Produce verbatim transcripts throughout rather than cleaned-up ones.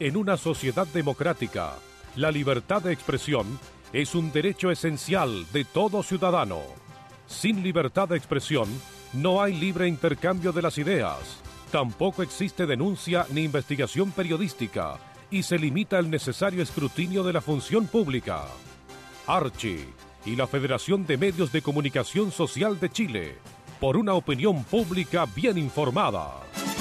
En una sociedad democrática, la libertad de expresión es un derecho esencial de todo ciudadano. Sin libertad de expresión, no hay libre intercambio de las ideas. Tampoco existe denuncia ni investigación periodística y se limita el necesario escrutinio de la función pública. Archi y la Federación de Medios de Comunicación Social de Chile, por una opinión pública bien informada.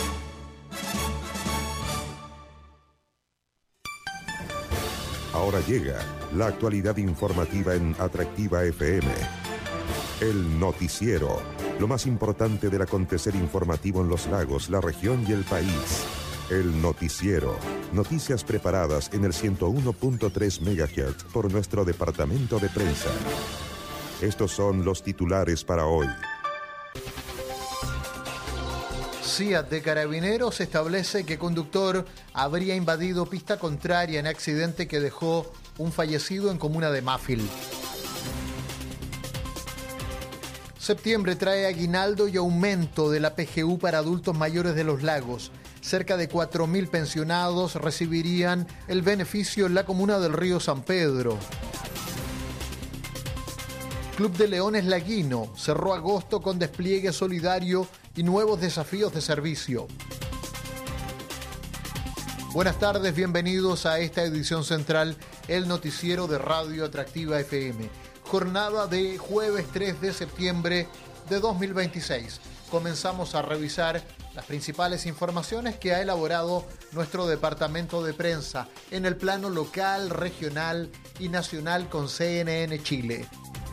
Ahora llega la actualidad informativa en Atractiva F M. El noticiero, lo más importante del acontecer informativo en los lagos, la región y el país. El noticiero, noticias preparadas en el ciento uno punto tres megahertz por nuestro departamento de prensa. Estos son los titulares para hoy. C I A T de Carabineros establece que conductor habría invadido pista contraria en accidente que dejó un fallecido en comuna de Mafil. Septiembre trae aguinaldo y aumento de la P G U para adultos mayores de los lagos. Cerca de cuatro mil pensionados recibirían el beneficio en la comuna del Río San Pedro. Club de Leones Laguino cerró agosto con despliegue solidario y nuevos desafíos de servicio. Buenas tardes, bienvenidos a esta edición central, el noticiero de Radio Atractiva F M. Jornada de jueves tres de septiembre de dos mil veintiséis. Comenzamos a revisar las principales informaciones que ha elaborado nuestro departamento de prensa en el plano local, regional y nacional con C N N Chile.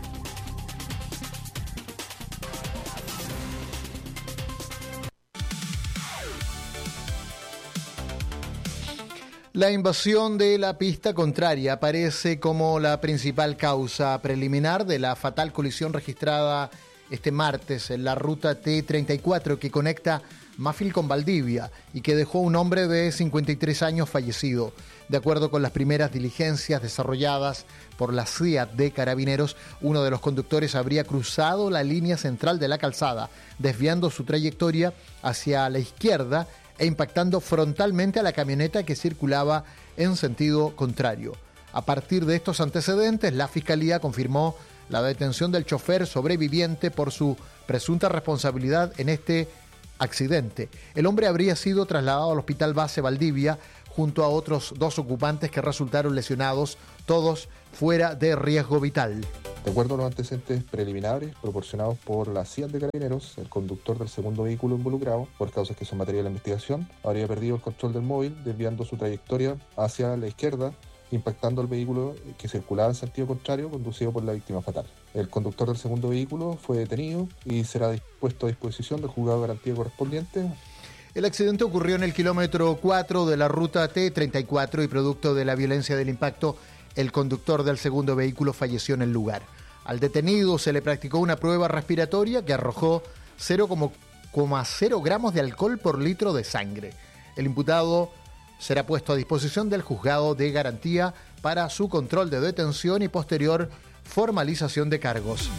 La invasión de la pista contraria aparece como la principal causa preliminar de la fatal colisión registrada este martes en la ruta T treinta y cuatro que conecta Mafil con Valdivia y que dejó un hombre de cincuenta y tres años fallecido. De acuerdo con las primeras diligencias desarrolladas por la C I A T de Carabineros, uno de los conductores habría cruzado la línea central de la calzada, desviando su trayectoria hacia la izquierda e impactando frontalmente a la camioneta que circulaba en sentido contrario. A partir de estos antecedentes, la Fiscalía confirmó la detención del chofer sobreviviente por su presunta responsabilidad en este accidente. El hombre habría sido trasladado al Hospital Base Valdivia junto a otros dos ocupantes que resultaron lesionados, todos fuera de riesgo vital. De acuerdo a los antecedentes preliminares proporcionados por la C I A T de Carabineros, el conductor del segundo vehículo involucrado, por causas que son materia de la investigación, habría perdido el control del móvil, desviando su trayectoria hacia la izquierda, impactando al vehículo que circulaba en sentido contrario, conducido por la víctima fatal. El conductor del segundo vehículo fue detenido y será puesto a disposición del juzgado de garantía correspondiente. El accidente ocurrió en el kilómetro cuatro de la ruta T treinta y cuatro y producto de la violencia del impacto, el conductor del segundo vehículo falleció en el lugar. Al detenido se le practicó una prueba respiratoria que arrojó cero coma cero gramos de alcohol por litro de sangre. El imputado será puesto a disposición del juzgado de garantía para su control de detención y posterior formalización de cargos.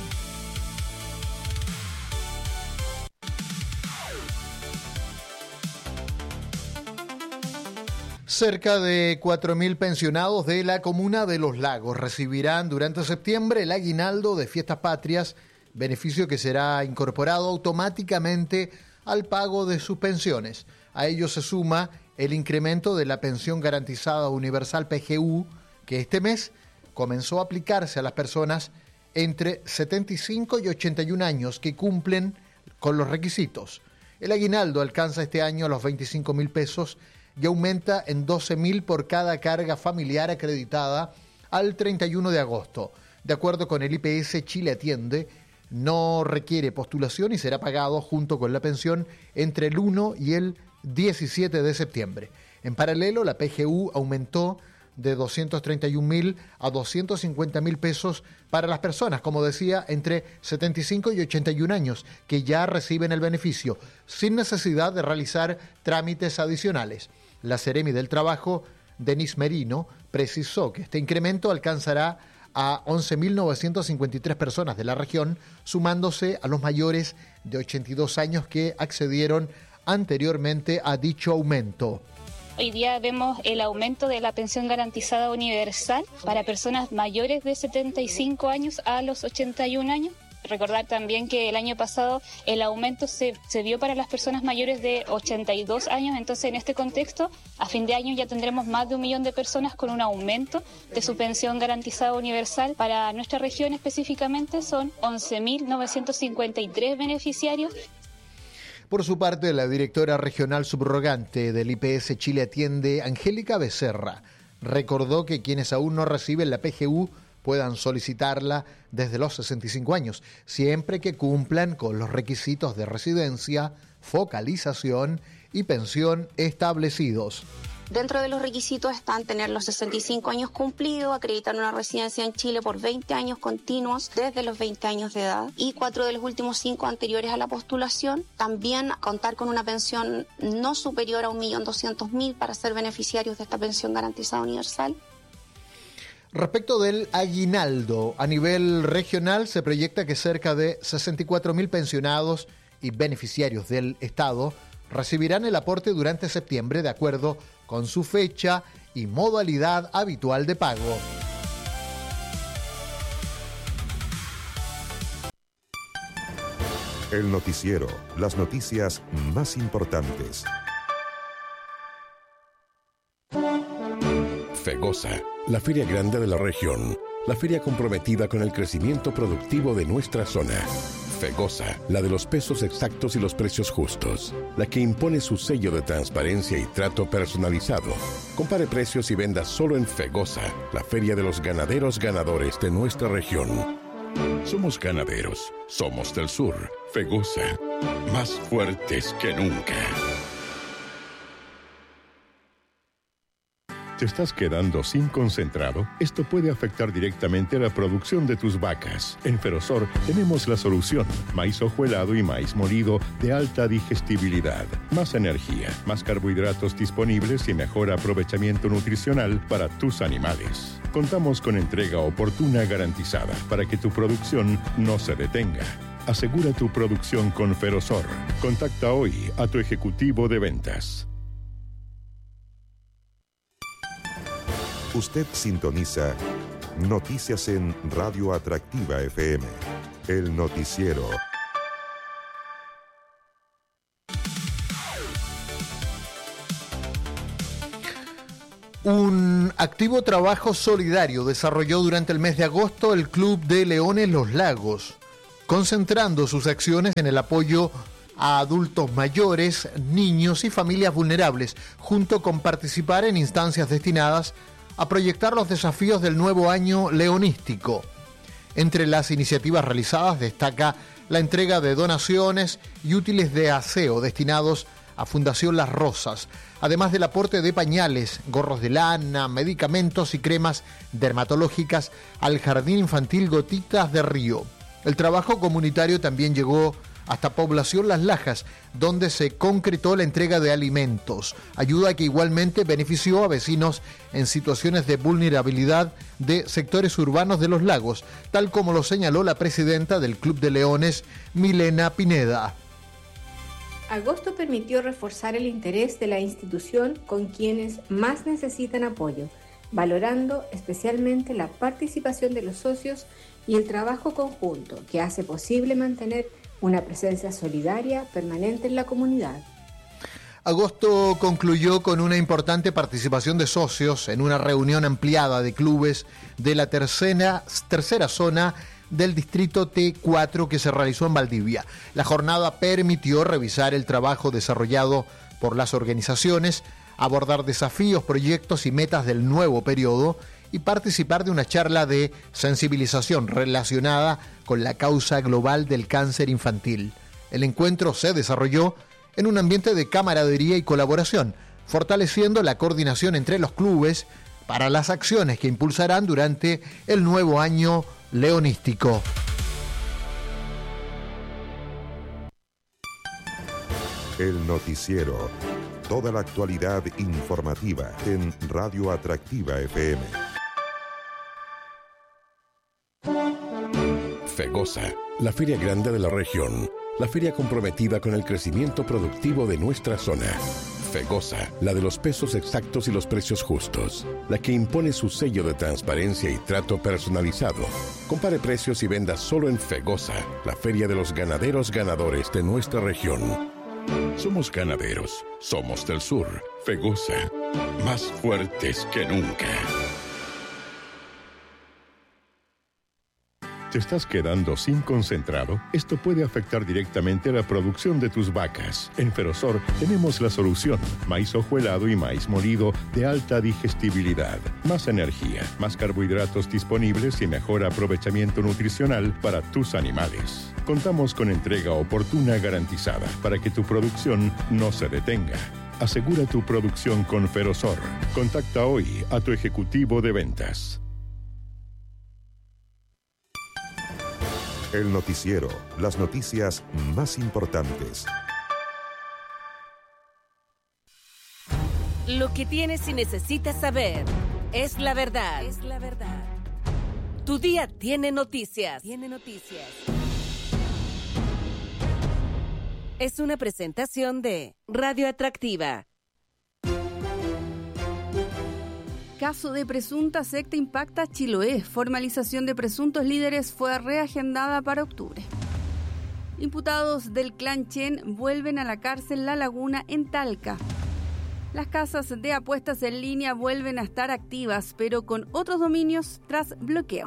Cerca de cuatro mil pensionados de la comuna de Los Lagos recibirán durante septiembre el aguinaldo de Fiestas Patrias, beneficio que será incorporado automáticamente al pago de sus pensiones. A ello se suma el incremento de la pensión garantizada universal P G U, que este mes comenzó a aplicarse a las personas entre setenta y cinco y ochenta y un años que cumplen con los requisitos. El aguinaldo alcanza este año los veinticinco mil pesos y aumenta en doce mil por cada carga familiar acreditada al treinta y uno de agosto. De acuerdo con el I P S, Chile Atiende, no requiere postulación y será pagado junto con la pensión entre el uno y el diecisiete de septiembre. En paralelo, la P G U aumentó de doscientos treinta y un mil a doscientos cincuenta mil pesos para las personas, como decía, entre setenta y cinco y ochenta y un años, que ya reciben el beneficio, sin necesidad de realizar trámites adicionales. La Seremi del Trabajo, Denise Merino, precisó que este incremento alcanzará a once mil novecientas cincuenta y tres personas de la región, sumándose a los mayores de ochenta y dos años que accedieron anteriormente a dicho aumento. Hoy día vemos el aumento de la pensión garantizada universal para personas mayores de setenta y cinco años a los ochenta y un años. Recordar también que el año pasado el aumento se, se vio para las personas mayores de ochenta y dos años, entonces en este contexto a fin de año ya tendremos más de un millón de personas con un aumento de su pensión garantizada universal. Para nuestra región específicamente son once mil novecientos cincuenta y tres beneficiarios. Por su parte, la directora regional subrogante del I P S Chile Atiende, Angélica Becerra, recordó que quienes aún no reciben la P G U puedan solicitarla desde los sesenta y cinco años, siempre que cumplan con los requisitos de residencia, focalización y pensión establecidos. Dentro de los requisitos están tener los sesenta y cinco años cumplidos, acreditar una residencia en Chile por veinte años continuos desde los veinte años de edad y cuatro de los últimos cinco anteriores a la postulación. También contar con una pensión no superior a un millón doscientos mil para ser beneficiarios de esta pensión garantizada universal. Respecto del aguinaldo, a nivel regional se proyecta que cerca de sesenta y cuatro mil pensionados y beneficiarios del Estado recibirán el aporte durante septiembre de acuerdo con su fecha y modalidad habitual de pago. El noticiero, las noticias más importantes. FEGOSA, la feria grande de la región, la feria comprometida con el crecimiento productivo de nuestra zona. FEGOSA, la de los pesos exactos y los precios justos, la que impone su sello de transparencia y trato personalizado. Compare precios y venda solo en FEGOSA, la feria de los ganaderos ganadores de nuestra región. Somos ganaderos, somos del sur. FEGOSA, más fuertes que nunca. ¿Te estás quedando sin concentrado? Esto puede afectar directamente la producción de tus vacas. En Ferosor tenemos la solución. Maíz hojuelado y maíz molido de alta digestibilidad. Más energía, más carbohidratos disponibles y mejor aprovechamiento nutricional para tus animales. Contamos con entrega oportuna garantizada para que tu producción no se detenga. Asegura tu producción con Ferosor. Contacta hoy a tu ejecutivo de ventas. Usted sintoniza Noticias en Radio Atractiva F M, el noticiero. Un activo trabajo solidario desarrolló durante el mes de agosto el Club de Leones Los Lagos, concentrando sus acciones en el apoyo a adultos mayores, niños y familias vulnerables, junto con participar en instancias destinadas a proyectar los desafíos del nuevo año leonístico. Entre las iniciativas realizadas destaca la entrega de donaciones y útiles de aseo destinados a Fundación Las Rosas, además del aporte de pañales, gorros de lana, medicamentos y cremas dermatológicas al Jardín Infantil Gotitas de Río. El trabajo comunitario también llegó hasta Población Las Lajas, donde se concretó la entrega de alimentos, ayuda que igualmente benefició a vecinos en situaciones de vulnerabilidad de sectores urbanos de Los Lagos, tal como lo señaló la presidenta del Club de Leones, Milena Pineda. Agosto permitió reforzar el interés de la institución con quienes más necesitan apoyo, valorando especialmente la participación de los socios y el trabajo conjunto que hace posible mantener una presencia solidaria permanente en la comunidad. Agosto concluyó con una importante participación de socios en una reunión ampliada de clubes de la tercera, tercera zona del distrito T cuatro que se realizó en Valdivia. La jornada permitió revisar el trabajo desarrollado por las organizaciones, abordar desafíos, proyectos y metas del nuevo periodo y participar de una charla de sensibilización relacionada con la causa global del cáncer infantil. El encuentro se desarrolló en un ambiente de camaradería y colaboración, fortaleciendo la coordinación entre los clubes para las acciones que impulsarán durante el nuevo año leonístico. El noticiero. Toda la actualidad informativa en Radio Atractiva F M. FEGOSA, la feria grande de la región, la feria comprometida con el crecimiento productivo de nuestra zona. Fegosa, la de los pesos exactos y los precios justos. La que impone su sello de transparencia y trato personalizado. Compare precios y venda solo en Fegosa, la feria de los ganaderos ganadores de nuestra región. Somos ganaderos, somos del sur. Fegosa, más fuertes que nunca. ¿Te estás quedando sin concentrado? Esto puede afectar directamente a la producción de tus vacas. En Ferosor tenemos la solución. Maíz hojuelado y maíz molido de alta digestibilidad. Más energía, más carbohidratos disponibles y mejor aprovechamiento nutricional para tus animales. Contamos con entrega oportuna garantizada para que tu producción no se detenga. Asegura tu producción con Ferosor. Contacta hoy a tu ejecutivo de ventas. El noticiero, las noticias más importantes. Lo que tienes y necesitas saber es la verdad. Es la verdad. Tu día tiene noticias. Tiene noticias. Es una presentación de Radio Atractiva. Caso de presunta secta impacta Chiloé. Formalización de presuntos líderes fue reagendada para octubre. Imputados del clan Chen vuelven a la cárcel La Laguna en Talca. Las casas de apuestas en línea vuelven a estar activas, pero con otros dominios tras bloqueo.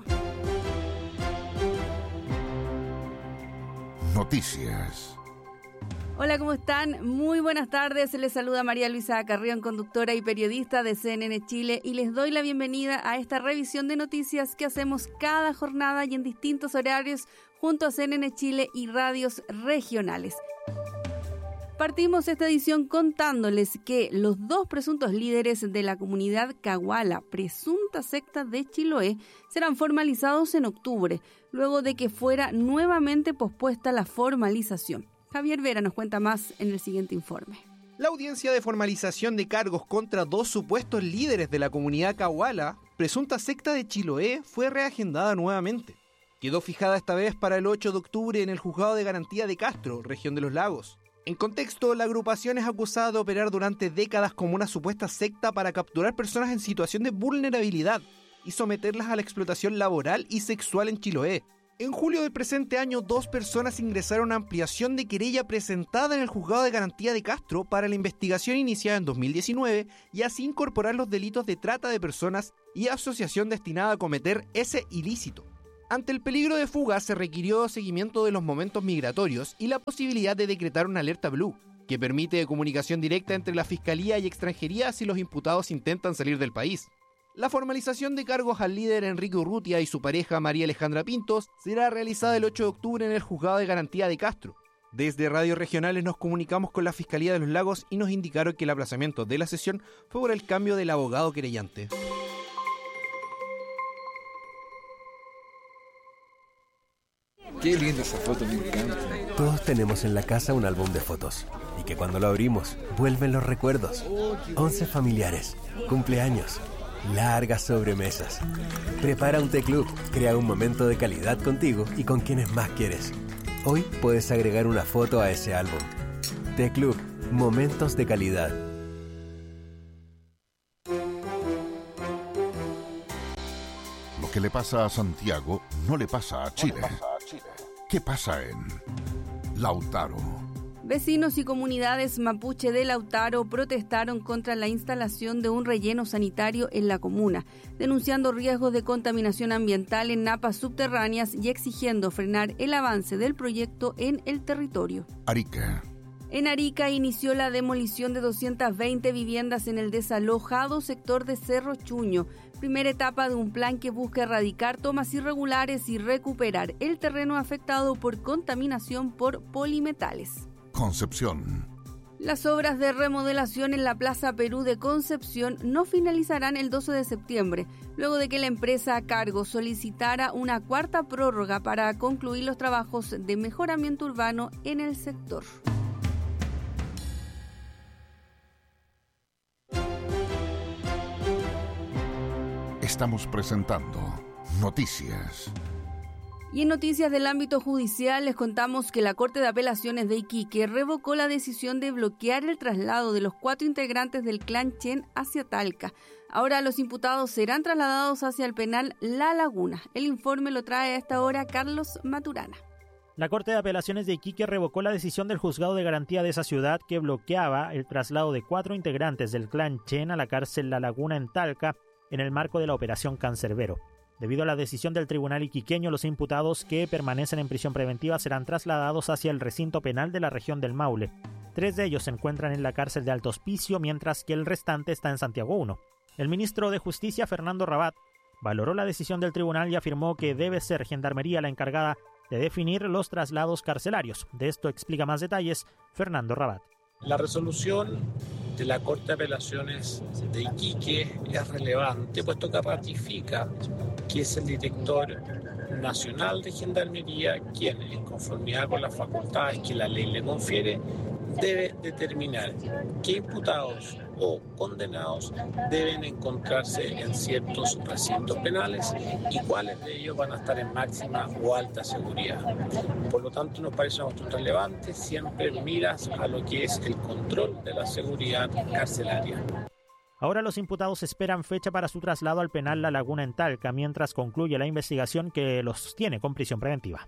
Noticias. Hola, ¿cómo están? Muy buenas tardes. Les saluda María Luisa Carrión, conductora y periodista de C N N Chile, y les doy la bienvenida a esta revisión de noticias que hacemos cada jornada y en distintos horarios junto a C N N Chile y radios regionales. Partimos esta edición contándoles que los dos presuntos líderes de la comunidad Caguala, presunta secta de Chiloé, serán formalizados en octubre, luego de que fuera nuevamente pospuesta la formalización. Javier Vera nos cuenta más en el siguiente informe. La audiencia de formalización de cargos contra dos supuestos líderes de la comunidad Caguala, presunta secta de Chiloé, fue reagendada nuevamente. Quedó fijada esta vez para el ocho de octubre en el Juzgado de Garantía de Castro, región de Los Lagos. En contexto, la agrupación es acusada de operar durante décadas como una supuesta secta para capturar personas en situación de vulnerabilidad y someterlas a la explotación laboral y sexual en Chiloé. En julio del presente año, dos personas ingresaron a ampliación de querella presentada en el Juzgado de Garantía de Castro para la investigación iniciada en dos mil diecinueve y así incorporar los delitos de trata de personas y asociación destinada a cometer ese ilícito. Ante el peligro de fuga, se requirió seguimiento de los momentos migratorios y la posibilidad de decretar una alerta blue, que permite comunicación directa entre la Fiscalía y Extranjería si los imputados intentan salir del país. La formalización de cargos al líder Enrique Urrutia y su pareja María Alejandra Pintos será realizada el ocho de octubre en el Juzgado de Garantía de Castro. Desde radios regionales nos comunicamos con la Fiscalía de Los Lagos y nos indicaron que el aplazamiento de la sesión fue por el cambio del abogado querellante. Qué linda esa foto, me encanta. Todos tenemos en la casa un álbum de fotos y que cuando lo abrimos vuelven los recuerdos. Once familiares, cumpleaños, largas sobremesas. Prepara un té club, crea un momento de calidad contigo y con quienes más quieres. Hoy puedes agregar una foto a ese álbum. Té Club, momentos de calidad. Lo que le pasa a Santiago no le pasa a Chile. ¿Qué pasa en Lautaro? Vecinos y comunidades mapuche de Lautaro protestaron contra la instalación de un relleno sanitario en la comuna, denunciando riesgos de contaminación ambiental en napas subterráneas y exigiendo frenar el avance del proyecto en el territorio. Arica. En Arica inició la demolición de doscientas veinte viviendas en el desalojado sector de Cerro Chuño, primera etapa de un plan que busca erradicar tomas irregulares y recuperar el terreno afectado por contaminación por polimetales. Concepción. Las obras de remodelación en la Plaza Perú de Concepción no finalizarán el doce de septiembre, luego de que la empresa a cargo solicitara una cuarta prórroga para concluir los trabajos de mejoramiento urbano en el sector. Estamos presentando Noticias. Y en noticias del ámbito judicial les contamos que la Corte de Apelaciones de Iquique revocó la decisión de bloquear el traslado de los cuatro integrantes del clan Chen hacia Talca. Ahora los imputados serán trasladados hacia el penal La Laguna. El informe lo trae a esta hora Carlos Maturana. La Corte de Apelaciones de Iquique revocó la decisión del Juzgado de Garantía de esa ciudad que bloqueaba el traslado de cuatro integrantes del clan Chen a la cárcel La Laguna en Talca en el marco de la Operación Cancerbero. Debido a la decisión del tribunal iquiqueño, los imputados que permanecen en prisión preventiva serán trasladados hacia el recinto penal de la región del Maule. Tres de ellos se encuentran en la cárcel de Alto Hospicio, mientras que el restante está en Santiago uno. El ministro de Justicia, Fernando Rabat, valoró la decisión del tribunal y afirmó que debe ser Gendarmería la encargada de definir los traslados carcelarios. De esto explica más detalles Fernando Rabat. La resolución de la Corte de Apelaciones de Iquique es relevante, puesto que ratifica que es el director nacional de Gendarmería quien, en conformidad con las facultades que la ley le confiere, debe determinar qué imputados o condenados deben encontrarse en ciertos recintos penales y cuáles de ellos van a estar en máxima o alta seguridad. Por lo tanto, nos parece una cuestión relevante, siempre miras a lo que es el control de la seguridad carcelaria. Ahora los imputados esperan fecha para su traslado al penal La Laguna en Talca, mientras concluye la investigación que los tiene con prisión preventiva.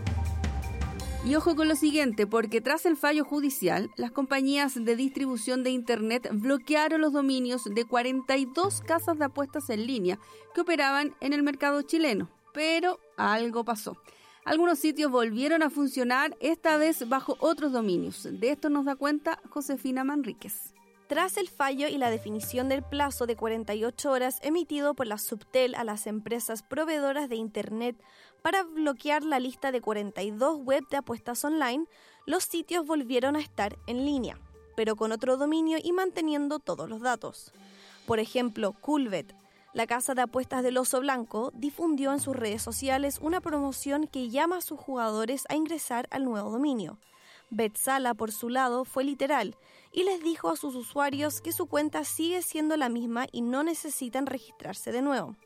Y ojo con lo siguiente, porque tras el fallo judicial, las compañías de distribución de Internet bloquearon los dominios de cuarenta y dos casas de apuestas en línea que operaban en el mercado chileno. Pero algo pasó. Algunos sitios volvieron a funcionar, esta vez bajo otros dominios. De esto nos da cuenta Josefina Manríquez. Tras el fallo y la definición del plazo de cuarenta y ocho horas emitido por la Subtel a las empresas proveedoras de Internet para bloquear la lista de cuarenta y dos web de apuestas online, los sitios volvieron a estar en línea, pero con otro dominio y manteniendo todos los datos. Por ejemplo, Coolbet, la casa de apuestas del Oso Blanco, difundió en sus redes sociales una promoción que llama a sus jugadores a ingresar al nuevo dominio. Betsala, por su lado, fue literal y les dijo a sus usuarios que su cuenta sigue siendo la misma y no necesitan registrarse de nuevo.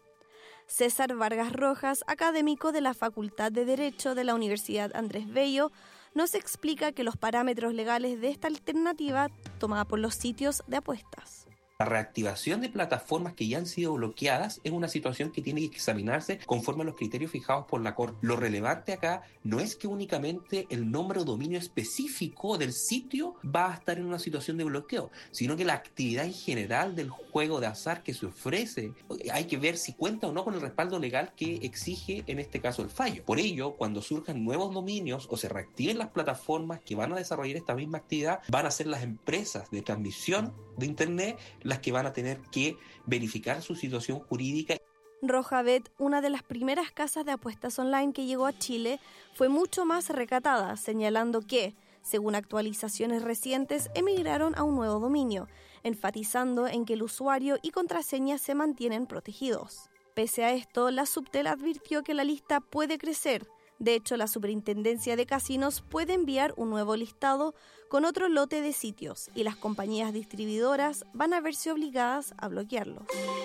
César Vargas Rojas, académico de la Facultad de Derecho de la Universidad Andrés Bello, nos explica que los parámetros legales de esta alternativa tomada por los sitios de apuestas. La reactivación de plataformas que ya han sido bloqueadas es una situación que tiene que examinarse conforme a los criterios fijados por la Corte. Lo relevante acá no es que únicamente el nombre o dominio específico del sitio va a estar en una situación de bloqueo, sino que la actividad en general del juego de azar que se ofrece, hay que ver si cuenta o no con el respaldo legal que exige en este caso el fallo. Por ello, cuando surjan nuevos dominios o se reactiven las plataformas que van a desarrollar esta misma actividad, van a ser las empresas de transmisión de Internet las que van a tener que verificar su situación jurídica. Rojabet, una de las primeras casas de apuestas online que llegó a Chile, fue mucho más recatada, señalando que, según actualizaciones recientes, emigraron a un nuevo dominio, enfatizando en que el usuario y contraseña se mantienen protegidos. Pese a esto, la Subtel advirtió que la lista puede crecer. De hecho, la Superintendencia de Casinos puede enviar un nuevo listado con otro lote de sitios y las compañías distribuidoras van a verse obligadas a bloquearlos.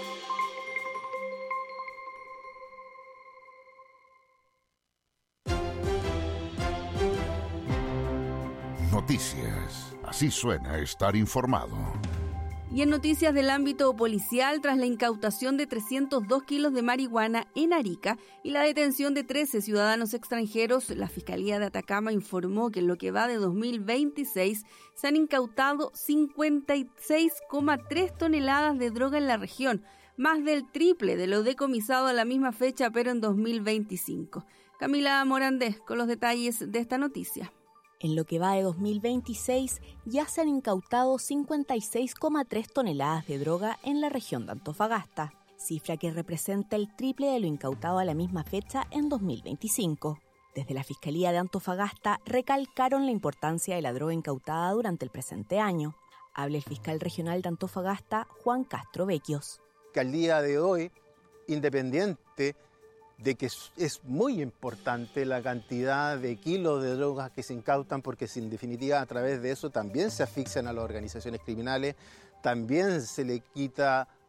Noticias. Así suena estar informado. Y en noticias del ámbito policial, tras la incautación de trescientos dos kilos de marihuana en Arica y la detención de trece ciudadanos extranjeros, la Fiscalía de Atacama informó que en lo que va de dos mil veintiséis se han incautado cincuenta y seis coma tres toneladas de droga en la región, más del triple de lo decomisado a la misma fecha, pero en dos mil veinticinco. Camila Morandés con los detalles de esta noticia. En lo que va de dos mil veintiséis, ya se han incautado cincuenta y seis coma tres toneladas de droga en la región de Antofagasta, cifra que representa el triple de lo incautado a la misma fecha en dos mil veinticinco. Desde la Fiscalía de Antofagasta recalcaron la importancia de la droga incautada durante el presente año. Habla el fiscal regional de Antofagasta, Juan Castro Vecchios. Que al día de hoy, independiente de que es muy importante la cantidad de kilos de drogas que se incautan, porque en definitiva a través de eso también se asfixian a las organizaciones criminales, también se le quita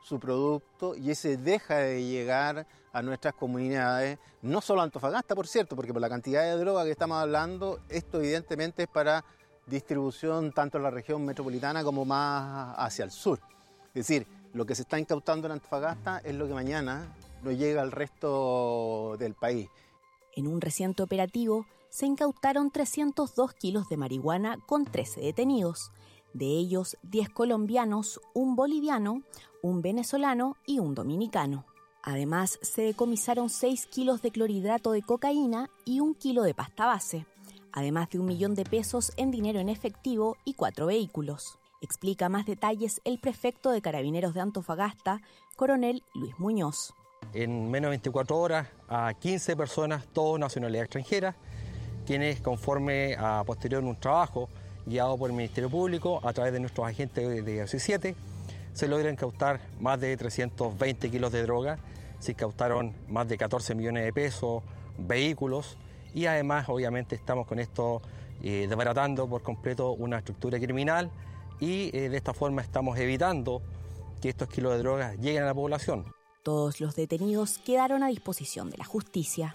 su producto y ese deja de llegar a nuestras comunidades, no solo a Antofagasta, por cierto, porque por la cantidad de droga que estamos hablando, esto evidentemente es para distribución tanto en la región metropolitana como más hacia el sur. Es decir, lo que se está incautando en Antofagasta es lo que mañana no llega al resto del país. En un reciente operativo se incautaron trescientos dos kilos de marihuana con trece detenidos. De ellos, diez colombianos, un boliviano, un venezolano y un dominicano. Además, se decomisaron seis kilos de clorhidrato de cocaína y un kilo de pasta base, además de un millón de pesos en dinero en efectivo y cuatro vehículos. Explica más detalles el prefecto de Carabineros de Antofagasta, coronel Luis Muñoz. En menos de veinticuatro horas a quince personas, todas nacionalidad extranjera, quienes conforme a posterior un trabajo guiado por el Ministerio Público a través de nuestros agentes de O C siete, se logran incautar más de trescientos veinte kilos de droga, se incautaron más de catorce millones de pesos, vehículos y además obviamente estamos con esto eh, desbaratando por completo una estructura criminal y eh, de esta forma estamos evitando que estos kilos de droga lleguen a la población. Todos los detenidos quedaron a disposición de la justicia.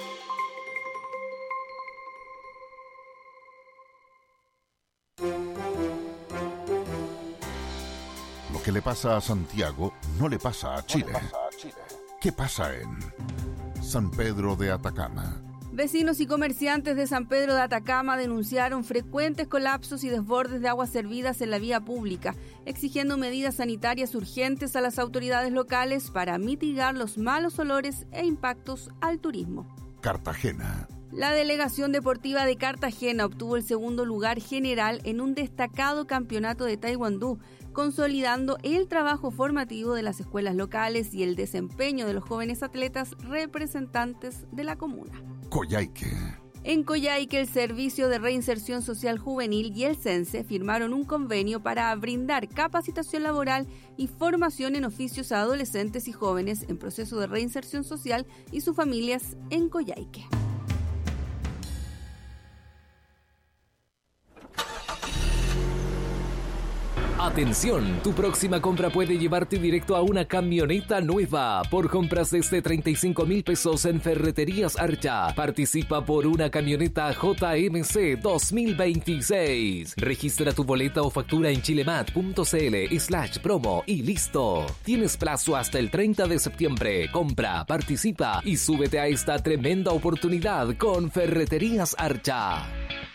Lo que le pasa a Santiago no le pasa a Chile. ¿Qué pasa en San Pedro de Atacama? Vecinos y comerciantes de San Pedro de Atacama denunciaron frecuentes colapsos y desbordes de aguas servidas en la vía pública, exigiendo medidas sanitarias urgentes a las autoridades locales para mitigar los malos olores e impactos al turismo. Cartagena. La delegación deportiva de Cartagena obtuvo el segundo lugar general en un destacado campeonato de taekwondo, consolidando el trabajo formativo de las escuelas locales y el desempeño de los jóvenes atletas representantes de la comuna. Coyhaique. En Coyhaique, el Servicio de Reinserción Social Juvenil y el CENSE firmaron un convenio para brindar capacitación laboral y formación en oficios a adolescentes y jóvenes en proceso de reinserción social y sus familias en Coyhaique. Atención, tu próxima compra puede llevarte directo a una camioneta nueva. Por compras desde treinta y cinco mil pesos en Ferreterías Archa, participa por una camioneta J M C dos mil veintiséis. Registra tu boleta o factura en chilemat.cl slash promo y listo. Tienes plazo hasta el treinta de septiembre. Compra, participa y súbete a esta tremenda oportunidad con Ferreterías Archa.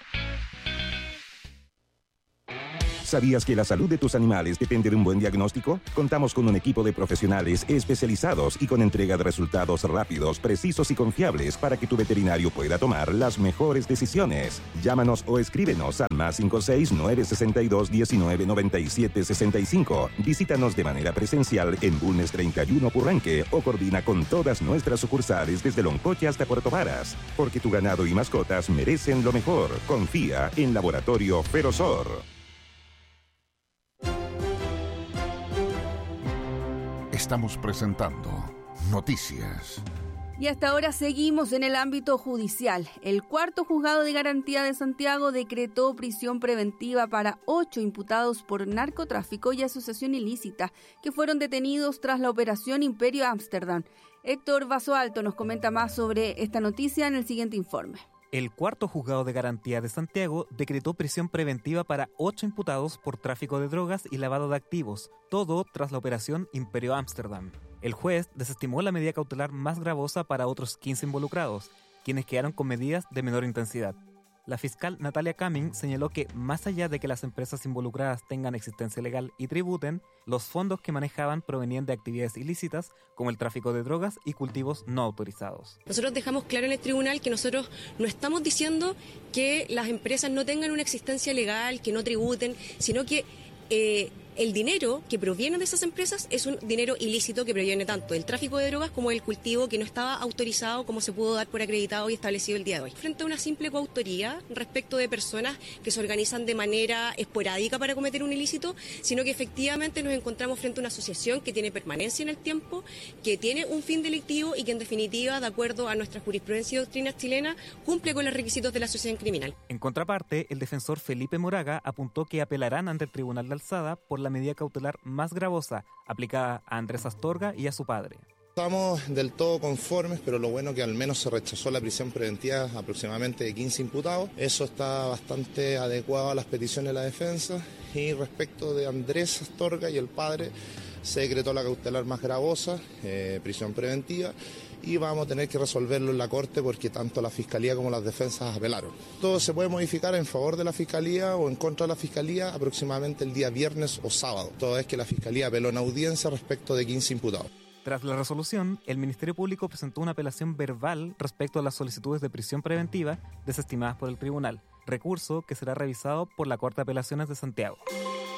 ¿Sabías que la salud de tus animales depende de un buen diagnóstico? Contamos con un equipo de profesionales especializados y con entrega de resultados rápidos, precisos y confiables para que tu veterinario pueda tomar las mejores decisiones. Llámanos o escríbenos al más cinco seis nueve seis dos diecinueve noventa y siete sesenta y cinco. Visítanos de manera presencial en Bulnes treinta y uno Purranque o coordina con todas nuestras sucursales desde Loncoche hasta Puerto Varas. Porque tu ganado y mascotas merecen lo mejor. Confía en Laboratorio Ferosor. Estamos presentando Noticias. Y hasta ahora seguimos en el ámbito judicial. El cuarto juzgado de garantía de Santiago decretó prisión preventiva para ocho imputados por narcotráfico y asociación ilícita que fueron detenidos tras la operación Imperio Ámsterdam. Héctor Basoalto nos comenta más sobre esta noticia en el siguiente informe. El cuarto juzgado de garantía de Santiago decretó prisión preventiva para ocho imputados por tráfico de drogas y lavado de activos, todo tras la operación Imperio Ámsterdam. El juez desestimó la medida cautelar más gravosa para otros quince involucrados, quienes quedaron con medidas de menor intensidad. La fiscal Natalia Cumming señaló que, más allá de que las empresas involucradas tengan existencia legal y tributen, los fondos que manejaban provenían de actividades ilícitas como el tráfico de drogas y cultivos no autorizados. Nosotros dejamos claro en el tribunal que nosotros no estamos diciendo que las empresas no tengan una existencia legal, que no tributen, sino que eh, el dinero que proviene de esas empresas es un dinero ilícito que proviene tanto del tráfico de drogas como del cultivo que no estaba autorizado como se pudo dar por acreditado y establecido el día de hoy. Frente a una simple coautoría respecto de personas que se organizan de manera esporádica para cometer un ilícito, sino que efectivamente nos encontramos frente a una asociación que tiene permanencia en el tiempo, que tiene un fin delictivo y que en definitiva, de acuerdo a nuestra jurisprudencia y doctrina chilena, cumple con los requisitos de la asociación criminal. En contraparte, el defensor Felipe Moraga apuntó que apelarán ante el Tribunal de Alzada por la la medida cautelar más gravosa aplicada a Andrés Astorga y a su padre. Estamos del todo conformes, pero lo bueno que al menos se rechazó la prisión preventiva aproximadamente de quince imputados. Eso está bastante adecuado a las peticiones de la defensa. Y respecto de Andrés Astorga y el padre, se decretó la cautelar más gravosa, eh, prisión preventiva, y vamos a tener que resolverlo en la Corte porque tanto la Fiscalía como las defensas apelaron. Todo se puede modificar en favor de la Fiscalía o en contra de la Fiscalía aproximadamente el día viernes o sábado. Todo es que la Fiscalía apeló en audiencia respecto de quince imputados. Tras la resolución, el Ministerio Público presentó una apelación verbal respecto a las solicitudes de prisión preventiva desestimadas por el tribunal, recurso que será revisado por la Corte de Apelaciones de Santiago.